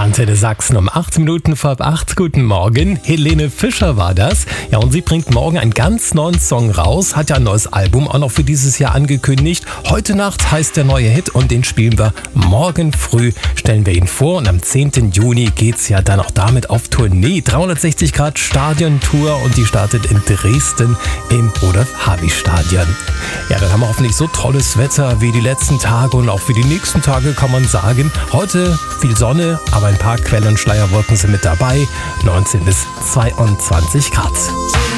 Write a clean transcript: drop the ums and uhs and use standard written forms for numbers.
Antenne Sachsen um 8 Minuten vor 8. Guten Morgen. Helene Fischer war das. Ja, und sie bringt morgen einen ganz neuen Song raus. Hat ja ein neues Album auch noch für dieses Jahr angekündigt. Heute Nacht heißt der neue Hit und den spielen wir morgen früh. Stellen wir ihn vor und am 10. Juni geht's ja dann auch damit auf Tournee. 360 Grad Stadiontour und die startet in Dresden im Rudolf-Habich-Stadion. Ja, dann haben wir hoffentlich so tolles Wetter wie die letzten Tage und auch für die nächsten Tage kann man sagen. Heute viel Sonne, aber ein paar Quellen- und Schleierwolken sind mit dabei. 19 bis 22 Grad.